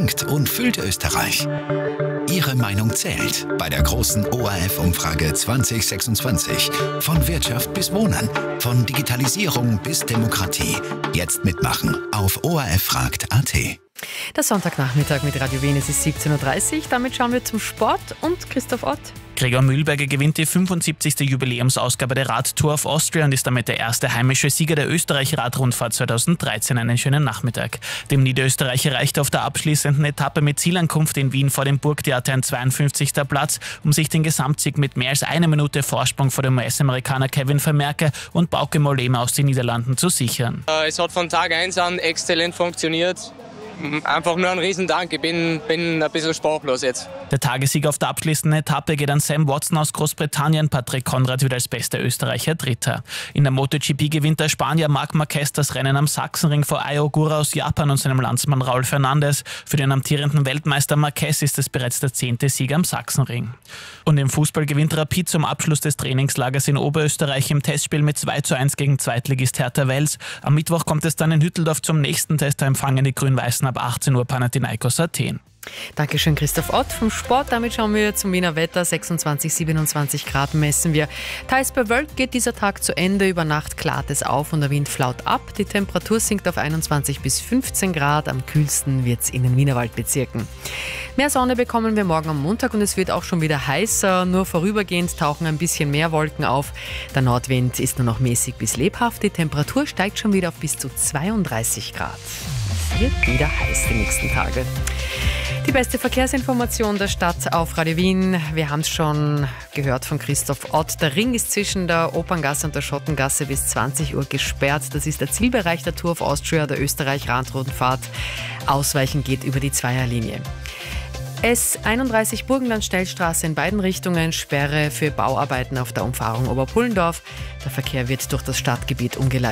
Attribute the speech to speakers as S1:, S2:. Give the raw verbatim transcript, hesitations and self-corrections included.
S1: beschleunigt und füllt Österreich. Ihre Meinung zählt bei der großen O R F-Umfrage zwanzig sechsundzwanzig. Von Wirtschaft bis Wohnen, von Digitalisierung bis Demokratie. Jetzt mitmachen auf O R F fragt punkt a t.
S2: Der Sonntagnachmittag mit Radio Wien, es ist siebzehn Uhr dreißig. Damit schauen wir zum Sport und Christoph Ott.
S3: Gregor Mühlberger gewinnt die fünfundsiebzigste Jubiläumsausgabe der Radtour of Austria und ist damit der erste heimische Sieger der Österreich-Radrundfahrt zweitausenddreizehn. Einen schönen Nachmittag. Dem Niederösterreicher reichte auf der abschließenden Etappe mit Zielankunft in Wien vor dem Burgtheater ein zweiundfünfzigster Platz, um sich den Gesamtsieg mit mehr als einer Minute Vorsprung vor dem U S-Amerikaner Kevin Vermeerke und Bauke Mollema aus den Niederlanden zu sichern.
S4: Es hat von Tag eins an exzellent funktioniert. Einfach nur ein Riesendank, ich bin, bin ein bisschen sprachlos jetzt.
S3: Der Tagessieg auf der abschließenden Etappe geht an Sam Watson aus Großbritannien. Patrick Conrad wird als bester Österreicher Dritter. In der MotoGP gewinnt der Spanier Marc Marquez das Rennen am Sachsenring vor Ai Ogura aus Japan und seinem Landsmann Raul Fernandez. Für den amtierenden Weltmeister Marquez ist es bereits der zehnte Sieg am Sachsenring. Und im Fußball gewinnt Rapid zum Abschluss des Trainingslagers in Oberösterreich im Testspiel mit zwei zu eins gegen Zweitligist Hertha Wels. Am Mittwoch kommt es dann in Hütteldorf zum nächsten Test. Da empfangen die Grün-Weißen ab achtzehn Uhr Panathinaikos Athen.
S2: Dankeschön, Christoph Ott vom Sport. Damit schauen wir zum Wiener Wetter. sechsundzwanzig, siebenundzwanzig Grad messen wir. Teils bewölkt geht dieser Tag zu Ende. Über Nacht klart es auf und der Wind flaut ab. Die Temperatur sinkt auf einundzwanzig bis fünfzehn Grad. Am kühlsten wird es in den Wienerwaldbezirken. Mehr Sonne bekommen wir morgen am Montag und es wird auch schon wieder heißer. Nur vorübergehend tauchen ein bisschen mehr Wolken auf. Der Nordwind ist nur noch mäßig bis lebhaft. Die Temperatur steigt schon wieder auf bis zu zweiunddreißig Grad. Es wird wieder heiß die nächsten Tage. Die beste Verkehrsinformation der Stadt auf Radio Wien. Wir haben es schon gehört von Christoph Ott. Der Ring ist zwischen der Operngasse und der Schottengasse bis zwanzig Uhr gesperrt. Das ist der Zielbereich der Tour of Austria, der Österreich-Radrundfahrt. Ausweichen geht über die Zweierlinie. S einunddreißig Burgenland-Stellstraße in beiden Richtungen, Sperre für Bauarbeiten auf der Umfahrung Oberpullendorf. Der Verkehr wird durch das Stadtgebiet umgeleitet.